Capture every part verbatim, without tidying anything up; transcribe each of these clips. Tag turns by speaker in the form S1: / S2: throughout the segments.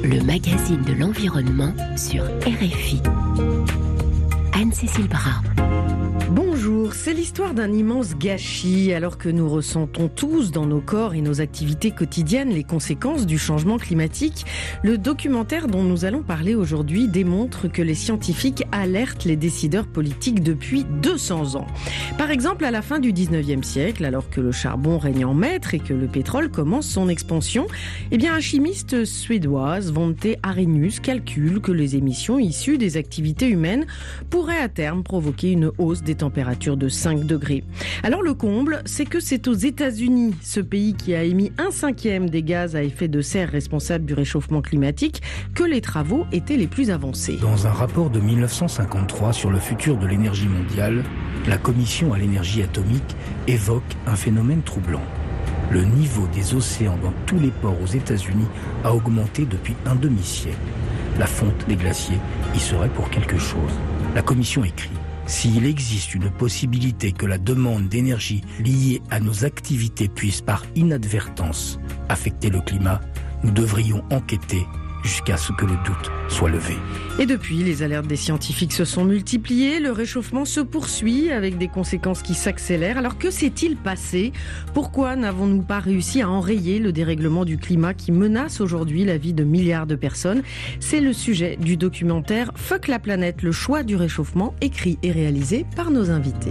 S1: le magazine de l'environnement sur R F I. Anne-Cécile Bras.
S2: Bonjour, c'est l'histoire d'un immense gâchis alors que nous ressentons tous dans nos corps et nos activités quotidiennes les conséquences du changement climatique. Le documentaire dont nous allons parler aujourd'hui démontre que les scientifiques alertent les décideurs politiques depuis deux cents ans. Par exemple, à la fin du dix-neuvième siècle, alors que le charbon règne en maître et que le pétrole commence son expansion, eh bien un chimiste suédois, Svante Arrhenius, calcule que les émissions issues des activités humaines pourraient à terme provoquer une hausse des températures de cinq degrés. Alors le comble, c'est que c'est aux États-Unis, ce pays qui a émis un cinquième des gaz à effet de serre responsables du réchauffement climatique, que les travaux étaient les plus avancés.
S3: Dans un rapport de mille neuf cent cinquante-trois sur le futur de l'énergie mondiale, la Commission à l'énergie atomique évoque un phénomène troublant. Le niveau des océans dans tous les ports aux États-Unis a augmenté depuis un demi-siècle. La fonte des glaciers y serait pour quelque chose. La Commission écrit: s'il existe une possibilité que la demande d'énergie liée à nos activités puisse par inadvertance affecter le climat, nous devrions enquêter jusqu'à ce que le doute soit levé.
S2: Et depuis, les alertes des scientifiques se sont multipliées, le réchauffement se poursuit avec des conséquences qui s'accélèrent. Alors que s'est-il passé ? Pourquoi n'avons-nous pas réussi à enrayer le dérèglement du climat qui menace aujourd'hui la vie de milliards de personnes ? C'est le sujet du documentaire Fuck la planète, le choix du réchauffement, écrit et réalisé par nos invités.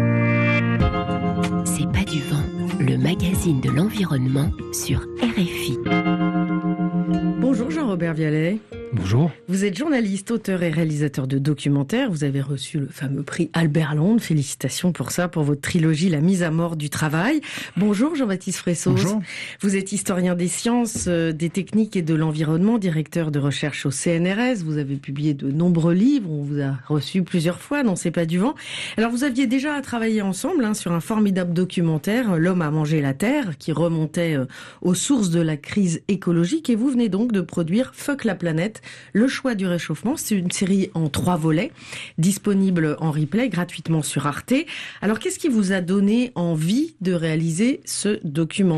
S1: C'est pas du vent, le magazine de l'environnement sur R F I.
S2: Bonjour Jean-Robert Vialet.
S3: Bonjour.
S2: Vous êtes journaliste, auteur et réalisateur de documentaires. Vous avez reçu le fameux prix Albert Londres. Félicitations pour ça, pour votre trilogie La mise à mort du travail. Bonjour Jean-Baptiste Fressos.
S4: Bonjour.
S2: Vous êtes historien des sciences, des techniques et de l'environnement, directeur de recherche au C N R S. Vous avez publié de nombreux livres. On vous a reçu plusieurs fois dans C'est pas du vent. Alors vous aviez déjà travaillé ensemble hein, sur un formidable documentaire, L'homme a mangé la terre, qui remontait euh, aux sources de la crise écologique. Et vous venez donc de produire Fuck la planète, le choix du réchauffement. C'est une série en trois volets, disponible en replay gratuitement sur Arte. Alors, qu'est-ce qui vous a donné envie de réaliser ce documentaire ?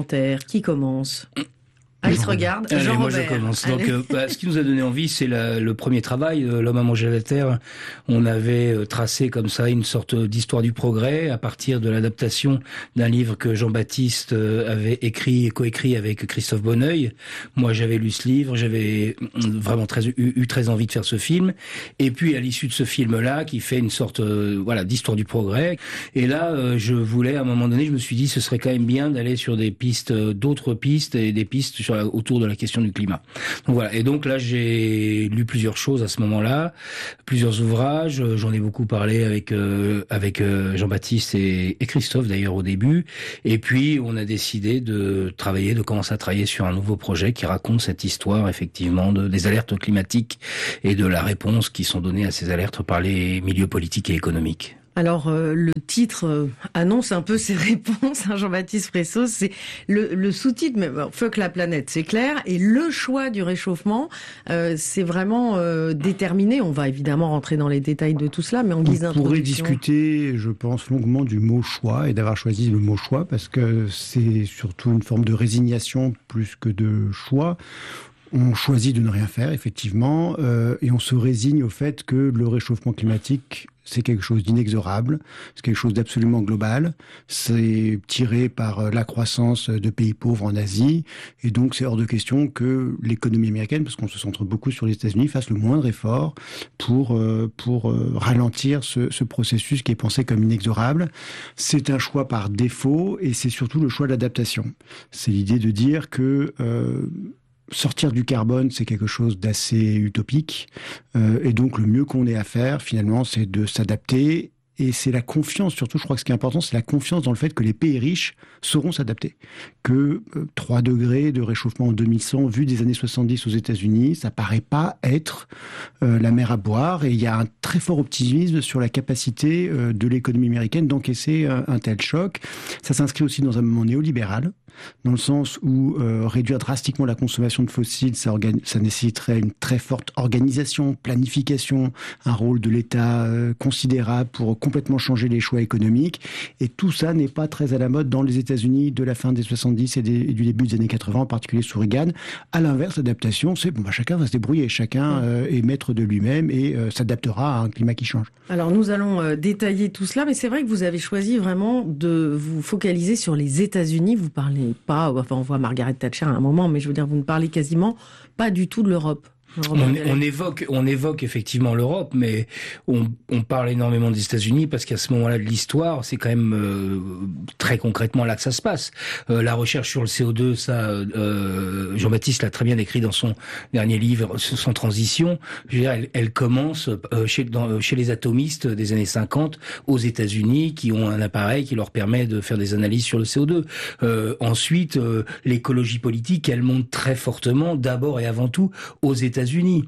S2: Qui commence ? Ah, il se regarde.
S3: Allez,
S2: Jean-Robert.
S3: moi je commence. Donc, euh, bah, ce qui nous a donné envie, c'est la, le premier travail, euh, L'homme a mangé la terre. On avait euh, tracé comme ça une sorte d'histoire du progrès à partir de l'adaptation d'un livre que Jean-Baptiste euh, avait écrit et coécrit avec Christophe Bonneuil. Moi, j'avais lu ce livre, j'avais vraiment très, eu, eu très envie de faire ce film. Et puis, à l'issue de ce film-là, qui fait une sorte, euh, voilà, d'histoire du progrès. Et là, euh, je voulais, à un moment donné, je me suis dit, ce serait quand même bien d'aller sur des pistes, euh, d'autres pistes et des pistes sur la, autour de la question du climat. Donc voilà. Et donc là, j'ai lu plusieurs choses à ce moment-là, plusieurs ouvrages. J'en ai beaucoup parlé avec euh, avec euh, Jean-Baptiste et, et Christophe d'ailleurs au début. Et puis on a décidé de travailler, de commencer à travailler sur un nouveau projet qui raconte cette histoire effectivement de, des alertes climatiques et de la réponse qui sont données à ces alertes par les milieux politiques et économiques.
S2: Alors, euh, le titre euh, annonce un peu ses réponses, hein, Jean-Baptiste Fressos. C'est le, le sous-titre, mais bon, Fuck la planète, c'est clair. Et le choix du réchauffement, euh, c'est vraiment euh, déterminé. On va évidemment rentrer dans les détails de tout cela, mais en guise d'introduction.
S4: On pourrait discuter, je pense, longuement du mot choix et d'avoir choisi le mot choix parce que c'est surtout une forme de résignation plus que de choix. On choisit de ne rien faire, effectivement, euh, et on se résigne au fait que le réchauffement climatique, c'est quelque chose d'inexorable, c'est quelque chose d'absolument global, c'est tiré par la croissance de pays pauvres en Asie, et donc c'est hors de question que l'économie américaine, parce qu'on se centre beaucoup sur les États-Unis, fasse le moindre effort pour, euh, pour euh, ralentir ce, ce processus qui est pensé comme inexorable. C'est un choix par défaut, et c'est surtout le choix de l'adaptation. C'est l'idée de dire que... Euh, sortir du carbone, c'est quelque chose d'assez utopique. Euh, et donc, le mieux qu'on ait à faire, finalement, c'est de s'adapter. Et c'est la confiance, surtout, je crois que ce qui est important, c'est la confiance dans le fait que les pays riches sauront s'adapter. Que euh, trois degrés de réchauffement en deux mille cent, vu des années soixante-dix aux États-Unis, ça paraît pas être euh, la mer à boire. Et il y a un très fort optimisme sur la capacité euh, de l'économie américaine d'encaisser un, un tel choc. Ça s'inscrit aussi dans un moment néolibéral. dans le sens où euh, réduire drastiquement la consommation de fossiles, ça, organ- ça nécessiterait une très forte organisation, planification, un rôle de l'État euh, considérable pour complètement changer les choix économiques. Et tout ça n'est pas très à la mode dans les États-Unis de la fin des soixante-dix et, des, et du début des années quatre-vingts, en particulier sous Reagan. À l'inverse, l'adaptation, c'est bon, bah, chacun va se débrouiller, chacun euh, est maître de lui-même et euh, s'adaptera à un climat qui change.
S2: Alors nous allons euh, détailler tout cela, mais c'est vrai que vous avez choisi vraiment de vous focaliser sur les États-Unis. Vous parlez pas, enfin on voit Margaret Thatcher à un moment, mais je veux dire, vous ne parlez quasiment pas du tout de l'Europe.
S3: On, on évoque, on évoque effectivement l'Europe, mais on, on parle énormément des États-Unis parce qu'à ce moment-là de l'histoire, c'est quand même euh, très concrètement là que ça se passe. Euh, la recherche sur le C O deux, ça, euh, Jean-Baptiste l'a très bien écrit dans son dernier livre, Sans transition. Je veux dire, elle, elle commence euh, chez, dans, chez les atomistes des années cinquante aux États-Unis, qui ont un appareil qui leur permet de faire des analyses sur le C O deux. Euh, ensuite, euh, l'écologie politique, elle monte très fortement, d'abord et avant tout, aux États-Unis. Unis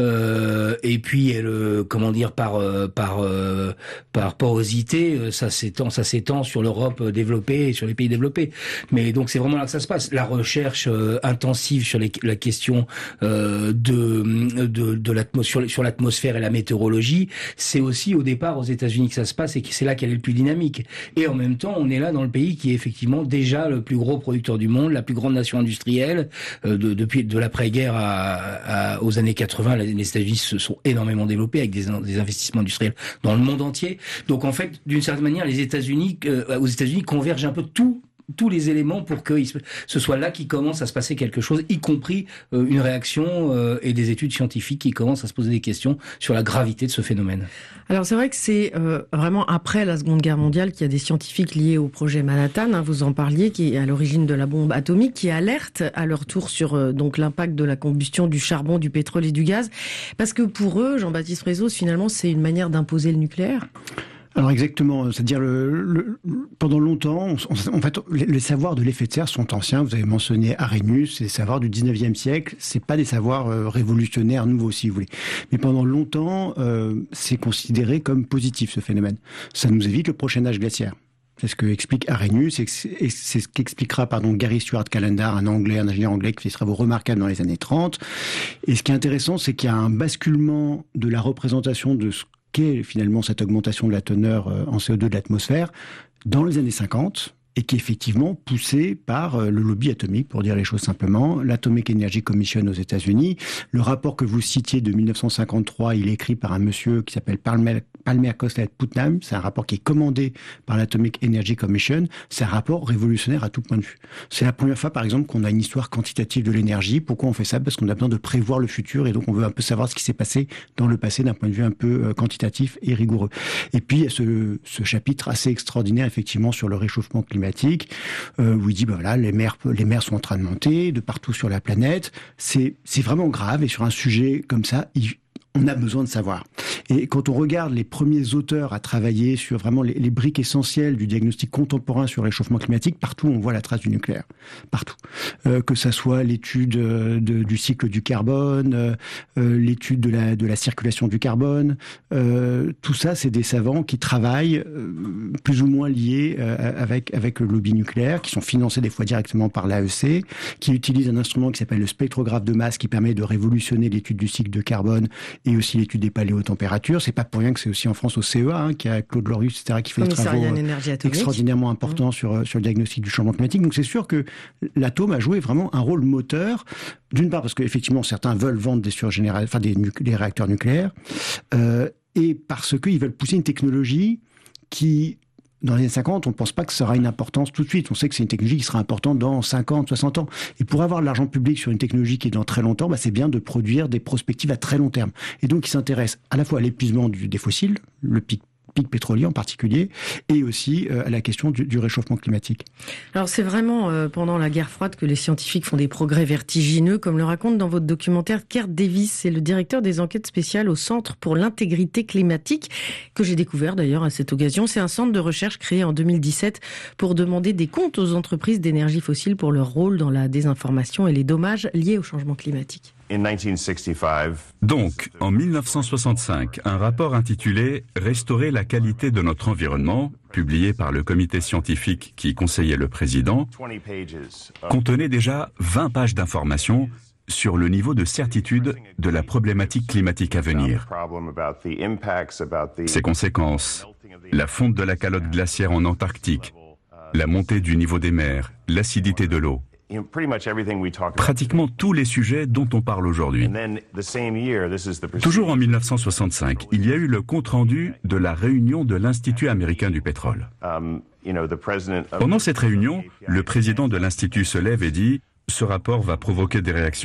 S3: euh, et puis elle, euh, comment dire, par euh, par euh, par porosité, euh, ça s'étend ça s'étend sur l'Europe développée et sur les pays développés. Mais donc c'est vraiment là que ça se passe. La recherche euh, intensive sur les, la question euh, de de, de l'atmosphère, sur l'atmosphère et la météorologie, c'est aussi au départ aux États-Unis que ça se passe et que c'est là qu'elle est le plus dynamique. Et en même temps, on est là dans le pays qui est effectivement déjà le plus gros producteur du monde, la plus grande nation industrielle euh, de, depuis de l'après-guerre à, à aux années quatre-vingts, les États-Unis se sont énormément développés avec des, des investissements industriels dans le monde entier. Donc en fait, d'une certaine manière, les États-Unis, euh, aux États-Unis convergent un peu tout. tous les éléments pour que ce soit là qu'il commence à se passer quelque chose, y compris euh, une réaction euh, et des études scientifiques qui commencent à se poser des questions sur la gravité de ce phénomène.
S2: Alors c'est vrai que c'est euh, vraiment après la Seconde Guerre mondiale qu'il y a des scientifiques liés au projet Manhattan, hein, vous en parliez, qui est à l'origine de la bombe atomique, qui alertent à leur tour sur euh, donc l'impact de la combustion du charbon, du pétrole et du gaz, parce que pour eux, Jean-Baptiste Frezos, finalement, c'est une manière d'imposer le nucléaire.
S4: Alors exactement, c'est-à-dire le, le, pendant longtemps, on, en fait, les, les savoirs de l'effet de serre sont anciens. Vous avez mentionné Arrhenius, c'est des savoirs du dix-neuvième siècle. C'est pas des savoirs euh, révolutionnaires nouveaux, si vous voulez. Mais pendant longtemps, euh, c'est considéré comme positif ce phénomène. Ça nous évite le prochain âge glaciaire. C'est ce que explique Arrhenius et c'est ce qu'expliquera pardon Gary Stuart Calendar, un anglais, un ingénieur anglais qui fait des travaux remarquables dans les années trente. Et ce qui est intéressant, c'est qu'il y a un basculement de la représentation de ce qu'est finalement cette augmentation de la teneur en C O deux de l'atmosphère dans les années cinquante et qui est effectivement poussé par le lobby atomique, pour dire les choses simplement, l'Atomic Energy Commission aux États-Unis. Le rapport que vous citiez de mille neuf cent cinquante-trois, il est écrit par un monsieur qui s'appelle Palmer, Palmer Cosslett Putnam. C'est un rapport qui est commandé par l'Atomic Energy Commission. C'est un rapport révolutionnaire à tout point de vue. C'est la première fois, par exemple, qu'on a une histoire quantitative de l'énergie. Pourquoi on fait ça? Parce qu'on a besoin de prévoir le futur et donc on veut un peu savoir ce qui s'est passé dans le passé d'un point de vue un peu quantitatif et rigoureux. Et puis, il y a ce, ce chapitre assez extraordinaire, effectivement, sur le réchauffement climatique. Euh, où il dit, ben voilà, les mers, les mers sont en train de monter de partout sur la planète. C'est, c'est vraiment grave et sur un sujet comme ça, il, on a besoin de savoir. Et quand on regarde les premiers auteurs à travailler sur vraiment les, les briques essentielles du diagnostic contemporain sur le réchauffement climatique, partout on voit la trace du nucléaire. Partout. Euh, que ça soit l'étude de, du cycle du carbone, euh, l'étude de la, de la circulation du carbone, euh, tout ça c'est des savants qui travaillent euh, plus ou moins liés euh, avec, avec le lobby nucléaire, qui sont financés des fois directement par l'A E C, qui utilisent un instrument qui s'appelle le spectrographe de masse qui permet de révolutionner l'étude du cycle de carbone et aussi l'étude des paléotempératures. C'est pas pour rien que c'est aussi en France au C E A, hein, qui a Claude Lorius, et cetera, qui fait des travaux extraordinairement importants mmh. sur, sur le diagnostic du changement climatique. Donc c'est sûr que l'atome a joué vraiment un rôle moteur, d'une part parce qu'effectivement certains veulent vendre des surgénérateurs, enfin des, des réacteurs nucléaires, euh, et parce qu'ils veulent pousser une technologie qui, dans les années cinquante, on ne pense pas que ça aura une importance tout de suite. On sait que c'est une technologie qui sera importante dans cinquante, soixante ans. Et pour avoir de l'argent public sur une technologie qui est dans très longtemps, bah c'est bien de produire des prospectives à très long terme. Et donc, ils s'intéressent à la fois à l'épuisement du, des fossiles, le pic pic pétrolier en particulier, et aussi euh, à la question du, du réchauffement climatique.
S2: Alors c'est vraiment euh, pendant la guerre froide que les scientifiques font des progrès vertigineux, comme le raconte dans votre documentaire Kurt Davis, c'est le directeur des enquêtes spéciales au Centre pour l'intégrité climatique, que j'ai découvert d'ailleurs à cette occasion. C'est un centre de recherche créé en deux mille dix-sept pour demander des comptes aux entreprises d'énergie fossile pour leur rôle dans la désinformation et les dommages liés au changement climatique.
S5: Donc, en mille neuf cent soixante-cinq, un rapport intitulé « Restaurer la qualité de notre environnement », publié par le comité scientifique qui conseillait le président, contenait déjà vingt pages d'informations sur le niveau de certitude de la problématique climatique à venir. Ses conséquences, la fonte de la calotte glaciaire en Antarctique, la montée du niveau des mers, l'acidité de l'eau. Pratiquement tous les sujets dont on parle aujourd'hui. Toujours en mille neuf cent soixante-cinq, il y a eu le compte-rendu de la réunion de l'Institut américain du pétrole. Pendant cette réunion, le président de l'Institut se lève et dit « Ce rapport va provoquer des réactions ».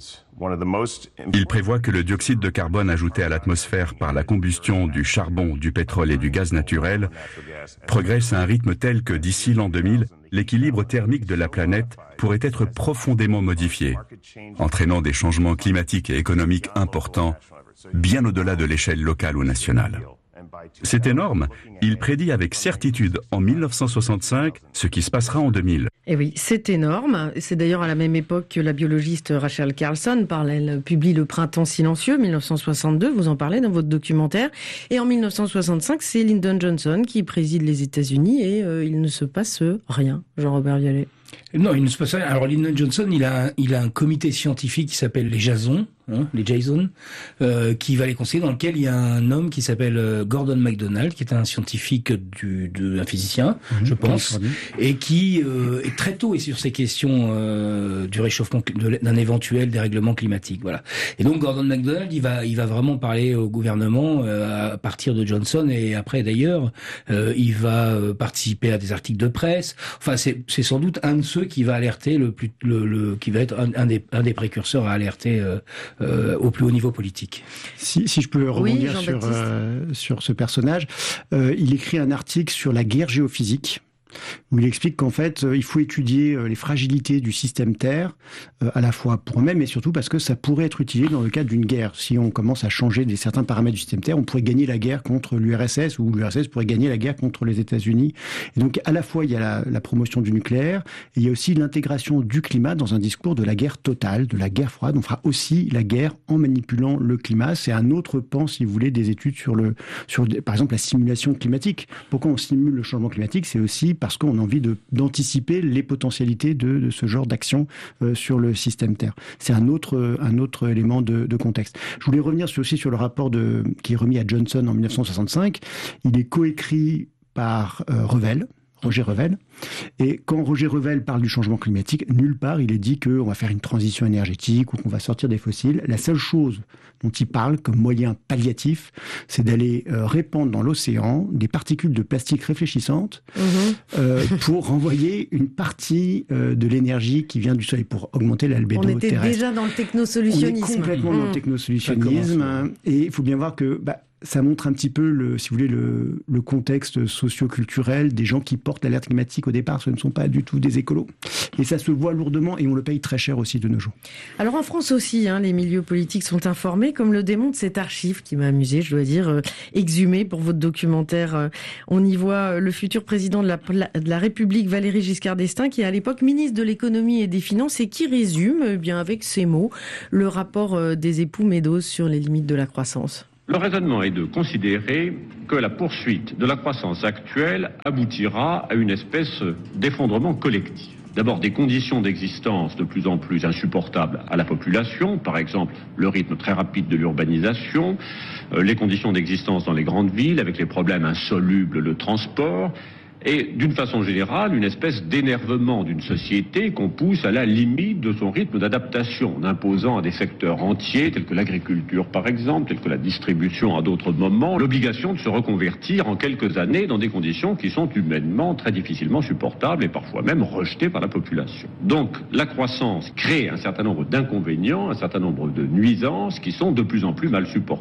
S5: Il prévoit que le dioxyde de carbone ajouté à l'atmosphère par la combustion du charbon, du pétrole et du gaz naturel progresse à un rythme tel que d'ici l'an deux mille, l'équilibre thermique de la planète pourrait être profondément modifié, entraînant des changements climatiques et économiques importants, bien au-delà de l'échelle locale ou nationale. C'est énorme. Il prédit avec certitude en mille neuf cent soixante-cinq ce qui se passera en deux mille.
S2: Et oui, c'est énorme. C'est d'ailleurs à la même époque que la biologiste Rachel Carson parle. Elle publie Le Printemps silencieux, mille neuf cent soixante-deux. Vous en parlez dans votre documentaire. Et en mille neuf cent soixante-cinq, c'est Lyndon Johnson qui préside les États-Unis et euh, il ne se passe rien. Jean-Robert Violet.
S3: Non, il ne se passe rien. Alors Lyndon Johnson, il a un, il a un comité scientifique qui s'appelle les Jason, hein, les Jason, euh, qui va les conseiller, dans lequel il y a un homme qui s'appelle euh, Gordon MacDonald, qui est un scientifique du, de, un physicien, mmh, je pense, et qui euh, est très tôt est sur ces questions euh, du réchauffement, d'un éventuel dérèglement climatique. Voilà. Et donc Gordon MacDonald, il va, il va vraiment parler au gouvernement euh, à partir de Johnson et après d'ailleurs, euh, il va euh, participer à des articles de presse. Enfin, c'est, c'est sans doute un de ceux qui va alerter le plus, le, le qui va être un, un des, un des précurseurs à alerter euh, euh, au plus haut niveau politique.
S4: Si, si je peux rebondir oui, sur euh, sur ce personnage, euh, il écrit un article sur la guerre géophysique, où il explique qu'en fait, il faut étudier les fragilités du système Terre, à la fois pour eux-mêmes, mais surtout parce que ça pourrait être utilisé dans le cadre d'une guerre. Si on commence à changer des, certains paramètres du système Terre, on pourrait gagner la guerre contre l'U R S S, ou l'U R S S pourrait gagner la guerre contre les États-Unis. Et donc, à la fois, il y a la, la promotion du nucléaire, et il y a aussi l'intégration du climat dans un discours de la guerre totale, de la guerre froide. On fera aussi la guerre en manipulant le climat. C'est un autre pan, si vous voulez, des études sur, le, sur par exemple, la simulation climatique. Pourquoi on simule le changement climatique ? C'est aussi parce qu'on a envie de, d'anticiper les potentialités de, de ce genre d'action euh, sur le système Terre. C'est un autre, un autre élément de, de contexte. Je voulais revenir sur, aussi sur le rapport de, qui est remis à Johnson en mille neuf cent soixante-cinq. Il est coécrit par euh, Revel, Roger Revel. Et quand Roger Revel parle du changement climatique, nulle part il est dit qu'on va faire une transition énergétique ou qu'on va sortir des fossiles. La seule chose dont il parle comme moyen palliatif, c'est d'aller euh, répandre dans l'océan des particules de plastique réfléchissantes mmh. euh, pour renvoyer une partie euh, de l'énergie qui vient du soleil, pour augmenter l'albédo terrestre.
S2: On était
S4: terrestre.
S2: déjà dans le technosolutionnisme.
S4: On est complètement mmh. dans le technosolutionnisme. Hein, et il faut bien voir que... Bah, ça montre un petit peu, le, si vous voulez, le, le contexte socio-culturel des gens qui portent l'alerte climatique au départ. Ce ne sont pas du tout des écolos. Et ça se voit lourdement et on le paye très cher aussi de nos jours.
S2: Alors en France aussi, hein, les milieux politiques sont informés, comme le démontre cet archive qui m'a amusé, je dois dire, euh, exhumé pour votre documentaire. Euh, on y voit euh, le futur président de la, de la République, Valéry Giscard d'Estaing, qui est à l'époque ministre de l'économie et des finances et qui résume, eh bien avec ces mots, le rapport euh, des époux Meadows sur les limites de la croissance.
S6: Le raisonnement est de considérer que la poursuite de la croissance actuelle aboutira à une espèce d'effondrement collectif. D'abord, des conditions d'existence de plus en plus insupportables à la population, par exemple le rythme très rapide de l'urbanisation, euh, les conditions d'existence dans les grandes villes avec les problèmes insolubles, le transport, et d'une façon générale, une espèce d'énervement d'une société qu'on pousse à la limite de son rythme d'adaptation, en imposant à des secteurs entiers, tels que l'agriculture par exemple, tels que la distribution à d'autres moments, l'obligation de se reconvertir en quelques années dans des conditions qui sont humainement très difficilement supportables et parfois même rejetées par la population. Donc la croissance crée un certain nombre d'inconvénients, un certain nombre de nuisances qui sont de plus en plus mal supportées.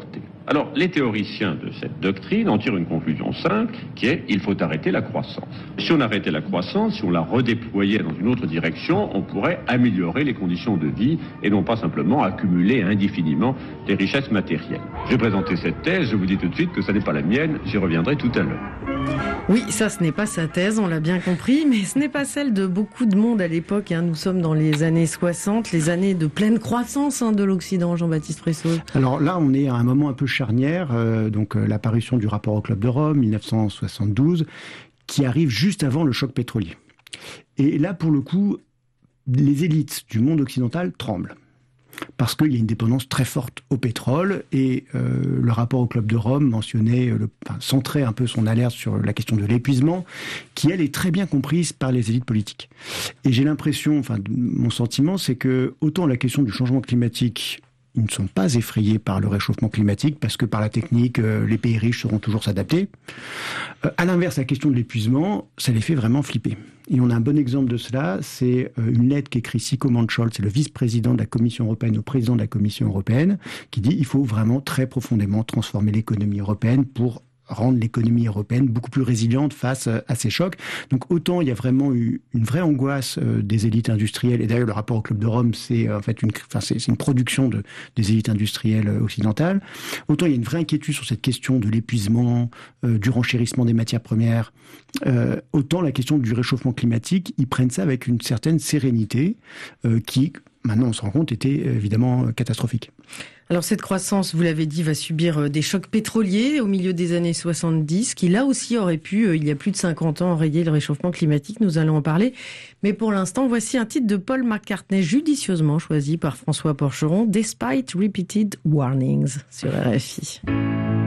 S6: Alors, les théoriciens de cette doctrine en tirent une conclusion simple, qui est il faut arrêter la croissance. Si on arrêtait la croissance, si on la redéployait dans une autre direction, on pourrait améliorer les conditions de vie et non pas simplement accumuler indéfiniment des richesses matérielles. J'ai présenté cette thèse, je vous dis tout de suite que ça n'est pas la mienne, j'y reviendrai tout à l'heure.
S2: Oui, ça ce n'est pas sa thèse, on l'a bien compris, mais ce n'est pas celle de beaucoup de monde à l'époque. Hein. Nous sommes dans les années soixante, les années de pleine croissance hein, de l'Occident, Jean-Baptiste Fressoz.
S4: Alors là, on est à un moment un peu charnière, euh, donc euh, l'apparition du rapport au Club de Rome, dix-neuf cent soixante-douze, qui arrive juste avant le choc pétrolier. Et là, pour le coup, les élites du monde occidental tremblent. Parce qu'il y a une dépendance très forte au pétrole et euh, le rapport au Club de Rome mentionnait, le, enfin, centrait un peu son alerte sur la question de l'épuisement, qui elle est très bien comprise par les élites politiques. Et j'ai l'impression, enfin mon sentiment, c'est que autant la question du changement climatique, ils ne sont pas effrayés par le réchauffement climatique parce que par la technique, euh, les pays riches sauront toujours s'adapter. Euh, à l'inverse, la question de l'épuisement, ça les fait vraiment flipper. Et on a un bon exemple de cela, c'est euh, une lettre qu'écrit Siko Mansholt, c'est le vice-président de la Commission européenne au président de la Commission européenne, qui dit il faut vraiment très profondément transformer l'économie européenne pour rendre l'économie européenne beaucoup plus résiliente face à ces chocs. Donc autant il y a vraiment eu une vraie angoisse euh, des élites industrielles, et d'ailleurs le rapport au Club de Rome, c'est euh, en fait une, enfin, c'est, c'est une production de, des élites industrielles euh, occidentales, autant il y a une vraie inquiétude sur cette question de l'épuisement, euh, du renchérissement des matières premières, euh, autant la question du réchauffement climatique, ils prennent ça avec une certaine sérénité euh, qui, maintenant on se rend compte, était évidemment catastrophique.
S2: Alors cette croissance, vous l'avez dit, va subir des chocs pétroliers au milieu des années soixante-dix, qui là aussi auraient pu, il y a plus de cinquante ans, enrayer le réchauffement climatique. Nous allons en parler. Mais pour l'instant, voici un titre de Paul McCartney, judicieusement choisi par François Porcheron, Despite Repeated Warnings, sur R F I.